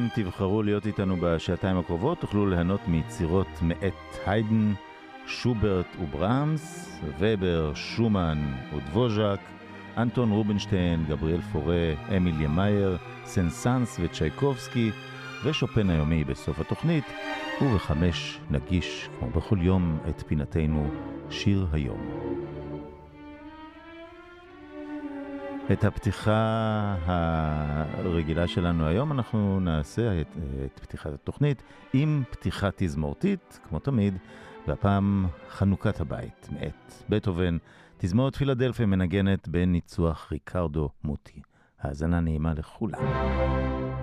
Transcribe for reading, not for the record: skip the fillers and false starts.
תבחרו להיות איתנו בשעתיים הקרובות, תוכלו ליהנות מיצירות מאת היידן, שוברט וברמס, ובר, שומן ודבוז'ק, אנטון רובינשטיין, גבריאל פורה, אמיליה מאייר, סנסנס וצ'ייקובסקי, ושופן היומי בסוף התוכנית, ובחמש נגיש, כמו בכל יום, את פינתנו שיר היום. את הפתיחה הרגילה שלנו היום אנחנו נעשה את פתיחת התוכנית עם פתיחה תזמורתית, כמו תמיד, והפעם חנוכת הבית מאת בטהובן. תזמורת פילדלפיה מנגנת בניצוח ריקרדו מוטי. האזנה נעימה לכולם.